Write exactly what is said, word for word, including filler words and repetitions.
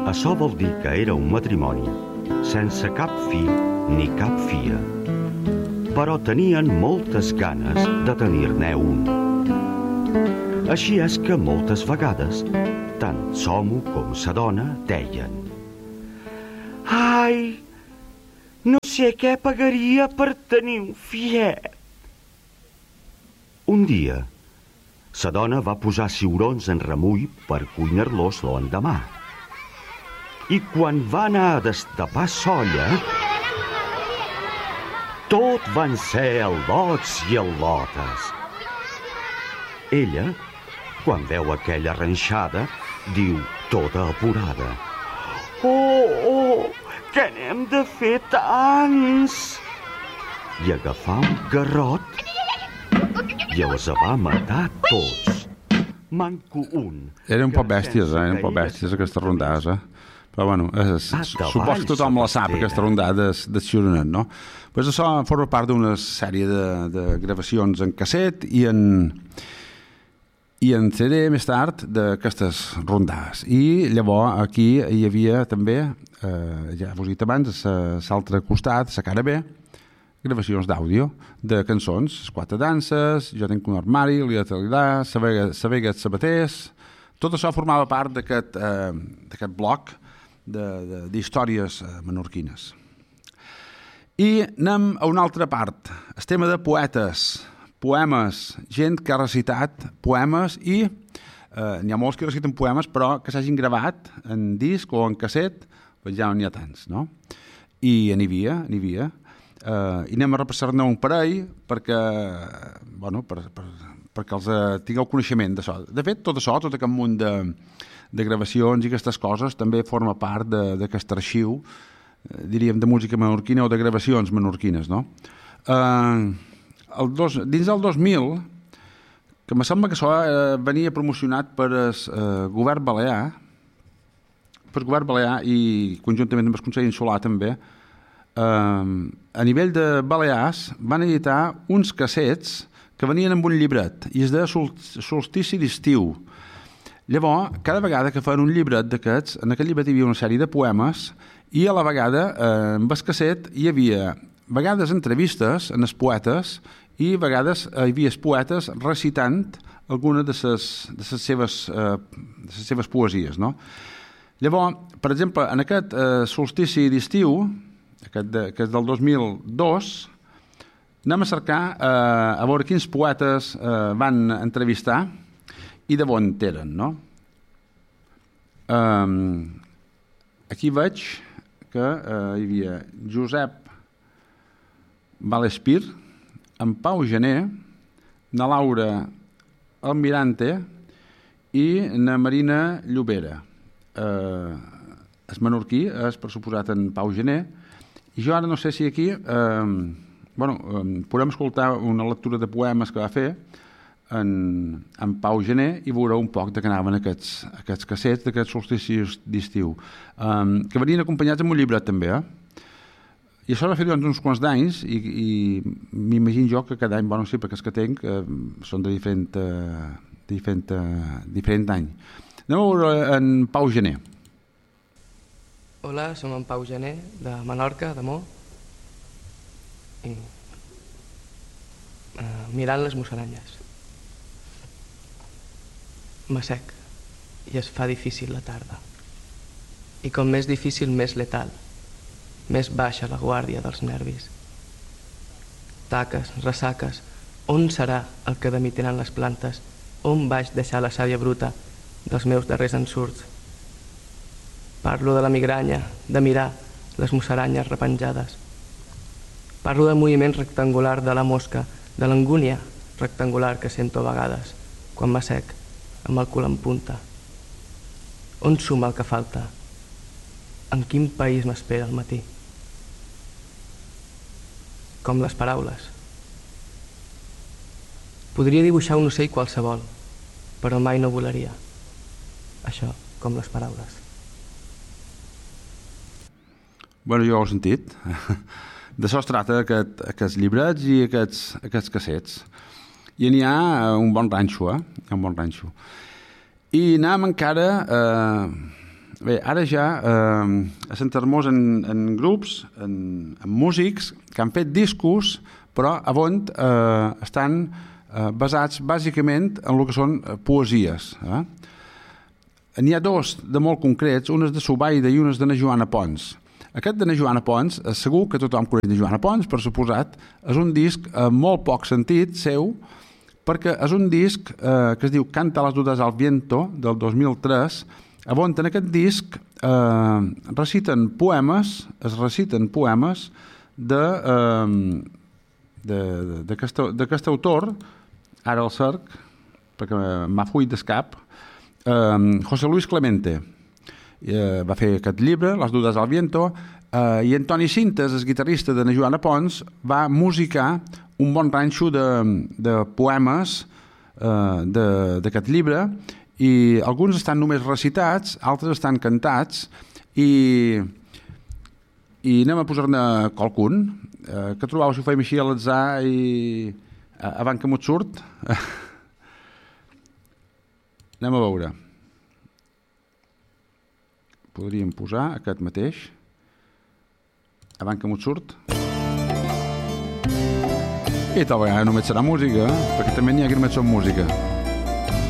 Açò vol dir que era un matrimoni sense cap fill ni cap filla, però tenien moltes ganes de tenir-ne un. Així és que moltes vegades tant l'home com la dona deien: «Ai, no sé què pagaria per tenir un fillet». Un dia, la dona va posar ciurons en remull per cuinar-los l'endemà. I quan va anar a destapar l'olla, tot van ser al·lots i al·lotes. Ella, quan veu aquella arranxada, diu tota apurada: «Oh, oh, què n'hem de fer tants?» I agafar un garrot i els va matar tots. Manco un. Eren un poc bèsties, eh? Eren un poc bèsties aquestes rondades, eh? Però, bueno, és, supos que tothom la sap, aquesta rondada de, de xironet, no? Pues això forma part d'una sèrie de, de gravacions en casset i en, i en C D més tard d'aquestes rondades. I llavors aquí hi havia també, eh, ja vos he dit abans, a l'altre costat, a la cara B, gravacions d'àudio de cançons, Quatre danses, Jo tenc un armari, Lila Talidà, Sabegues Sabaters. Tot això formava part d'aquest eh, d'aquest bloc d'històries menorquines. I anem a una altra part, el tema de poetes, poemes, gent que ha recitat poemes i eh, n'hi ha molts que reciten poemes però que s'hagin gravat en disc o en casset, doncs ja no n'hi ha tants, no? I n'hi havia, n'hi havia. Uh, i anem a repassar-ne un parell perquè, bueno, per, per, perquè els uh, tingueu coneixement d'això. De fet, tot això, tot aquest munt de, de gravacions i aquestes coses també forma part d'aquest arxiu, uh, diríem, de música menorquina o de gravacions menorquines, no? Uh, el dos, dins del dos mil, que me sembla que això uh, venia promocionat per el uh, govern balear, per el govern balear i conjuntament amb el Consell Insular també, Uh, a nivell de Balears van editar uns cassets que venien amb un llibret i es deia Solstici d'estiu. Llavors, cada vegada que feien un llibret d'aquests, en aquest llibret hi havia una sèrie de poemes i a la vegada, eh, amb el casset, hi havia vegades entrevistes en els poetes i vegades hi havia els poetes recitant alguna de les de les seves, eh, de les seves poesies, no? Llavors, per exemple, en aquest eh, Solstici d'estiu, Aquest, de, que és del dos mil dos, anem a cercar eh, a veure quins poetes eh, van entrevistar i de on eren, no? Um, aquí veig que eh, hi havia Josep Valespir, en Pau Gener, na Laura Almirante i na Marina Llobera. Eh, el menorquí és, per suposat, en Pau Gener. I jo ara no sé si aquí eh, bueno, eh, podem escoltar una lectura de poemes que va fer en, en Pau Gener i veureu un poc de què anaven aquests, aquests cassets d'aquests solsticis d'estiu, eh, que venien acompanyats amb un llibret també, eh? I això va fer durant uns quants d'anys i, i m'imagino jo que cada any, bueno, sí, perquè els que tenc eh, són de diferent, eh, diferent, eh, diferent any. Anem a veure en Pau Gener. Hola, som en Pau Gener, de Menorca, de Mo. I, uh, mirant les musaranyes. M'assec i es fa difícil la tarda. I com més difícil, més letal. Més baixa la guàrdia dels nervis. Taques, ressaques, on serà el que de mi tenen les plantes? On vaig deixar la sàvia bruta dels meus darrers ensurts? Parlo de la migranya, de mirar les musaranyes repenjades. Parlo del moviment rectangular de la mosca, de l'angúnia rectangular que sento a vegades, quan m'assec, amb el cul en punta. On suma el que falta? En quin país m'espera el matí? Com les paraules. Podria dibuixar un ocell qualsevol, però mai no volaria. Això, com les paraules. Bueno, jo ho he sentit. D'això es tracta aquest, aquests llibrets i aquests, aquests cassets. I n'hi ha un bon ranxo, eh? Hi ha un bon ranxo. I anem encara eh, bé, ara ja eh, a Sant Hermós en, en grups, en, en músics que han fet discos, però a on eh, estan eh, basats bàsicament en el que són poesies. Eh? N'hi ha dos de molt concrets, un és de Subaida i un és de na Joana Pons. Aquest de na Joana Pons, segur que tothom coneix na Joana Pons, per suposat, és un disc amb molt poc sentit seu, perquè és un disc eh, que es diu Canta las dudas al viento, del dos mil tres, on en aquest disc eh, reciten poemes, es reciten poemes de, eh, d'aquest autor, ara el cerc, perquè m'ha fuit d'escap, Uh, José Luis Clemente uh, va fer aquest llibre, Les dudas al viento, uh, i Antoni Cintes, el guitarrista de na Joana Pons, va musicar un bon ranxo de, de poemes uh, d'aquest llibre, i alguns estan només recitats, altres estan cantats, i, i anem a posar-ne qualcun. Uh, que trobeu si ho fem així a l'atzar i uh, abans que m'ho surt? Anem a veure. Podríem posar aquest mateix. Abans que m'ho surt. I tal vegada només serà música, perquè també n'hi ha que només són música.